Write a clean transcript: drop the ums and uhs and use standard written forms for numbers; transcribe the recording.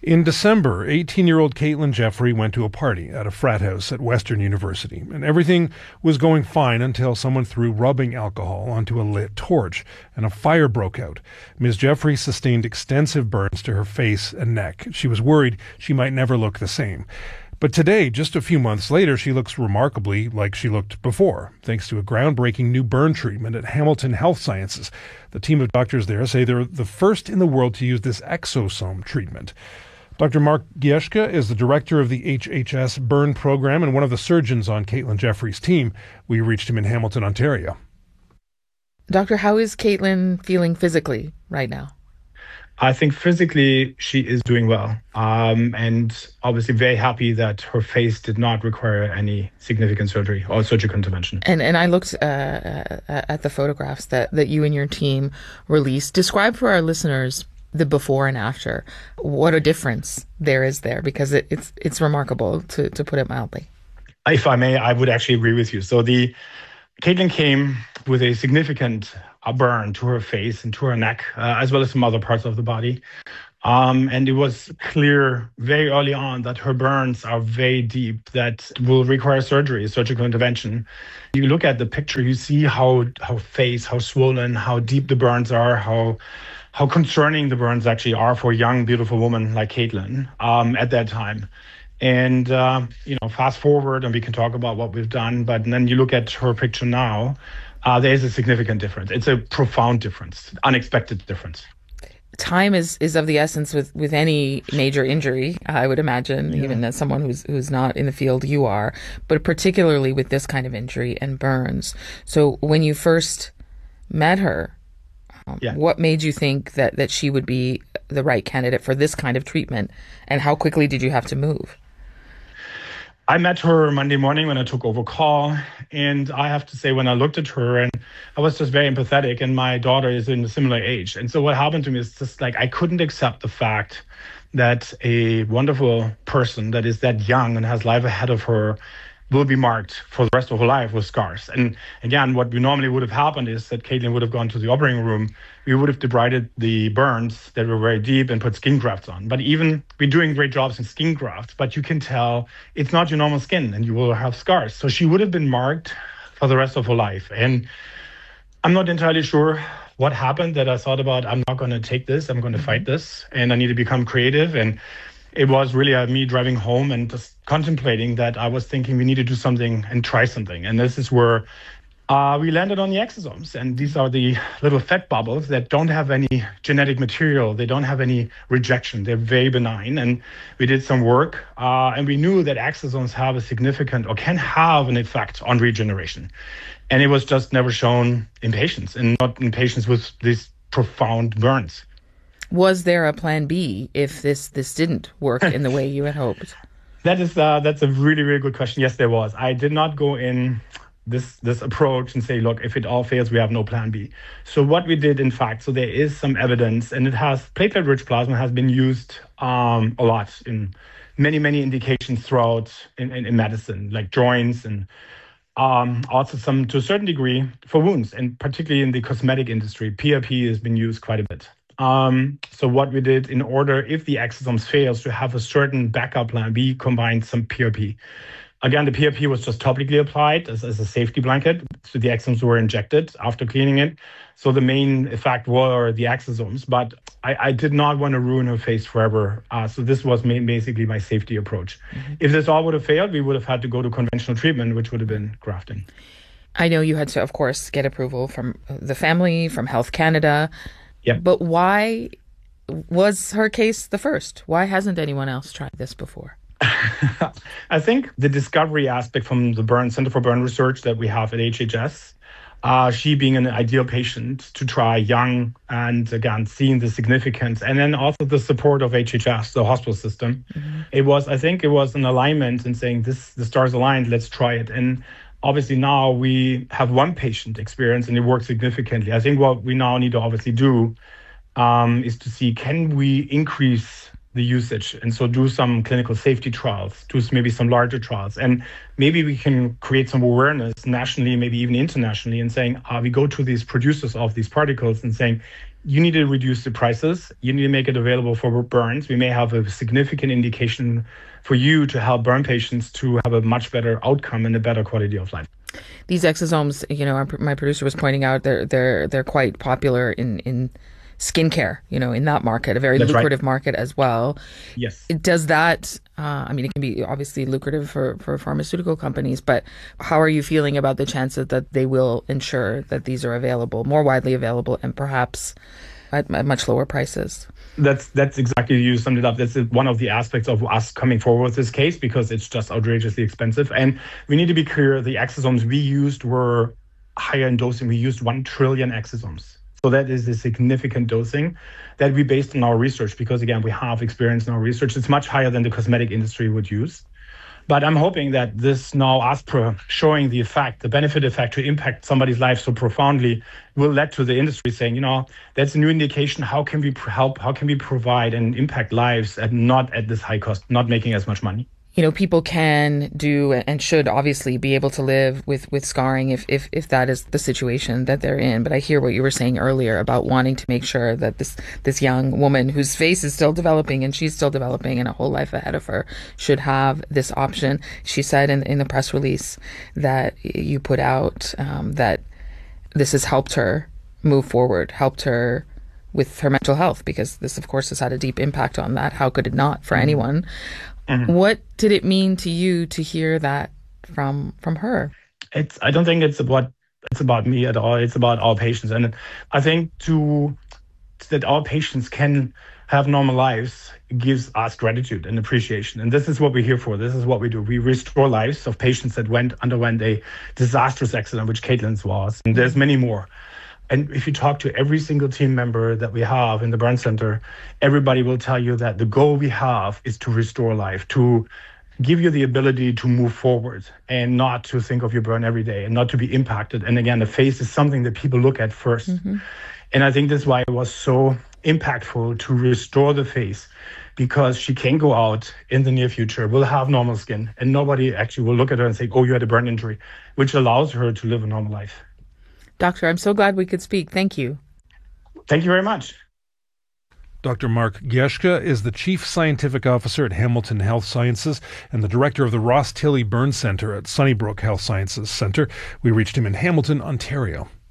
In December, 18-year-old Caitlin Jeffrey went to a party at a frat house at Western University, and everything was going fine until someone threw rubbing alcohol onto a lit torch, and a fire broke out. Ms. Jeffrey sustained extensive burns to her face and neck. She was worried she might never look the same. But today, just a few months later, she looks remarkably like she looked before, thanks to a groundbreaking new burn treatment at Hamilton Health Sciences. The team of doctors there say they're the first in the world to use this exosome treatment. Dr. Mark Gieshka is the director of the HHS burn program and one of the surgeons on Caitlin Jeffrey's team. We reached him in Hamilton, Ontario. Doctor, how is Caitlin feeling physically right now? I think physically she is doing well, and obviously very happy that her face did not require any significant surgery or surgical intervention. And I looked at the photographs that you and your team released. Describe for our listeners the before and after. What a difference there is there, because it's remarkable, to put it mildly. If I may, I would actually agree with you. So Caitlin came with a significant burn to her face and to her neck, as well as some other parts of the body. And it was clear very early on that her burns are very deep, that will require surgery, surgical intervention. You look at the picture, you see how swollen, how deep the burns are, how concerning the burns actually are for a young, beautiful woman like Caitlin at that time. And, fast forward and we can talk about what we've done, but then you look at her picture now, there's a significant difference. It's a profound difference, unexpected difference. Time is of the essence with any major injury, I would imagine, even as someone who's not in the field you are, but particularly with this kind of injury and burns. So when you first met her, what made you think that she would be the right candidate for this kind of treatment, and how quickly did you have to move? I met her Monday morning when I took over call, and I have to say, when I looked at her, and I was just very empathetic, and my daughter is in a similar age. And so what happened to me is just like I couldn't accept the fact that a wonderful person that is that young and has life ahead of her will be marked for the rest of her life with scars. And again, what normally would have happened is that Caitlin would have gone to the operating room. We would have debrided the burns that were very deep and put skin grafts on. But even we're doing great jobs in skin grafts, but you can tell it's not your normal skin and you will have scars. So she would have been marked for the rest of her life. And I'm not entirely sure what happened that I thought about, I'm not going to take this, I'm going to fight this, and I need to become creative. And it was really me driving home and just contemplating that I was thinking we need to do something and try something. And this is where we landed on the exosomes. And these are the little fat bubbles that don't have any genetic material. They don't have any rejection. They're very benign. And we did some work and we knew that exosomes have a significant or can have an effect on regeneration. And it was just never shown in patients, and not in patients with these profound burns. Was there a plan B if this didn't work in the way you had hoped? That's a really, really good question. Yes, there was. I did not go in this approach and say, look, if it all fails, we have no plan B. So what we did, in fact, so there is some evidence, and platelet-rich plasma has been used a lot in many, many indications throughout in medicine, like joints and also some, to a certain degree, for wounds, and particularly in the cosmetic industry. PRP has been used quite a bit. So what we did, in order, if the exosomes fails, to have a certain backup plan, we combined some PRP. Again, the PRP was just topically applied as a safety blanket. So the exosomes were injected after cleaning it. So the main effect were the exosomes, but I did not want to ruin her face forever. So this was basically my safety approach. Mm-hmm. If this all would have failed, we would have had to go to conventional treatment, which would have been grafting. I know you had to, of course, get approval from the family, from Health Canada. Yeah. But why was her case the first? Why hasn't anyone else tried this before? I think the discovery aspect from the Center for Burn Research that we have at HHS, she being an ideal patient to try young, and again, seeing the significance, and then also the support of HHS, the hospital system. Mm-hmm. I think it was an alignment in saying the stars aligned, let's try it. And obviously now we have one patient experience and it works significantly. I think what we now need to obviously do is to see, can we increase the usage. And so do some clinical safety trials, do maybe some larger trials. And maybe we can create some awareness nationally, maybe even internationally, and saying, we go to these producers of these particles and saying, you need to reduce the prices. You need to make it available for burns. We may have a significant indication for you to help burn patients to have a much better outcome and a better quality of life. These exosomes, my producer was pointing out, they're quite popular in skincare, in that market, a very lucrative market as well. Yes. Does that, it can be obviously lucrative for pharmaceutical companies, but how are you feeling about the chances that they will ensure that these are available, more widely available, and perhaps at much lower prices? That's exactly, you summed it up. That's one of the aspects of us coming forward with this case, because it's just outrageously expensive. And we need to be clear, the exosomes we used were higher in dosing. We used 1 trillion exosomes. So that is a significant dosing that we based on our research, because again, we have experience in our research. It's much higher than the cosmetic industry would use. But I'm hoping that this now Aspra showing the effect, the benefit effect to impact somebody's life so profoundly will lead to the industry saying, that's a new indication. How can we help? How can we provide and impact lives and not at this high cost, not making as much money? People can do and should obviously be able to live with scarring if that is the situation that they're in. But I hear what you were saying earlier about wanting to make sure that this young woman whose face is still developing and she's still developing and a whole life ahead of her should have this option. She said in the press release that you put out that this has helped her move forward, helped her with her mental health, because this, of course, has had a deep impact on that. How could it not for anyone? Mm-hmm. What did it mean to you to hear that from her? I don't think it's about me at all. It's about our patients. And I think that our patients can have normal lives gives us gratitude and appreciation. And this is what we're here for. This is what we do. We restore lives of patients that underwent a disastrous accident, which Caitlin's was. And there's many more. And if you talk to every single team member that we have in the Burn Center, everybody will tell you that the goal we have is to restore life, to give you the ability to move forward and not to think of your burn every day and not to be impacted. And again, the face is something that people look at first. Mm-hmm. And I think that's why it was so impactful to restore the face, because she can go out in the near future, will have normal skin, and nobody actually will look at her and say, oh, you had a burn injury, which allows her to live a normal life. Doctor, I'm so glad we could speak. Thank you. Thank you very much. Dr. Mark Gieschke is the Chief Scientific Officer at Hamilton Health Sciences and the Director of the Ross Tilley Burn Center at Sunnybrook Health Sciences Center. We reached him in Hamilton, Ontario.